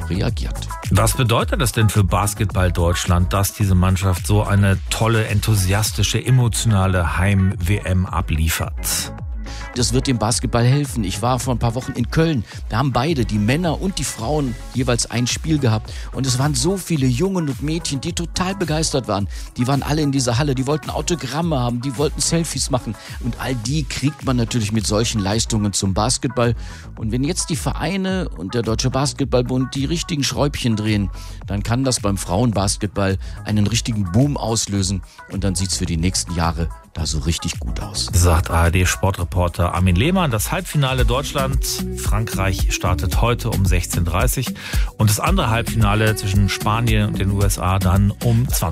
reagiert. Was bedeutet das denn für Basketball Deutschland, dass diese Mannschaft so eine tolle, enthusiastische, emotionale Heim-WM abliefert? Das wird dem Basketball helfen. Ich war vor ein paar Wochen in Köln. Da haben beide, die Männer und die Frauen, jeweils ein Spiel gehabt. Und es waren so viele Jungen und Mädchen, die total begeistert waren. Die waren alle in dieser Halle, die wollten Autogramme haben, die wollten Selfies machen. Und all die kriegt man natürlich mit solchen Leistungen zum Basketball. Und wenn jetzt die Vereine und der Deutsche Basketballbund die richtigen Schräubchen drehen, dann kann das beim Frauenbasketball einen richtigen Boom auslösen. Und dann sieht's für die nächsten Jahre da so richtig gut aus. Sagt ARD-Sportreporter Armin Lehmann. Das Halbfinale Deutschland, Frankreich startet heute um 16:30 Uhr und das andere Halbfinale zwischen Spanien und den USA dann um 20:00 Uhr.